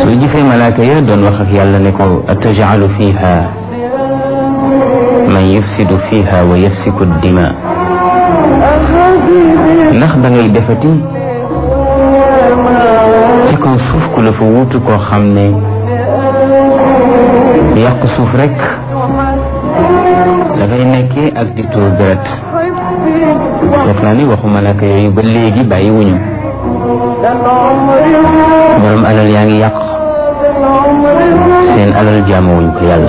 lu gisee malaaka ya doon wax ak yàlla ne ko atajalu fiha man yufsidu fiha wa yafsiku dima ndax da ngay defati ci kaw suuf ku la fa wuutu koo xam ne yàq suuf rek dafay nekkee ak di tuur deret foog naa ni waxu malaaka yooyu ba léegi bàyyi wuñu borom alal yaa ngi yàq seen alal jaamawuñ ko yàlla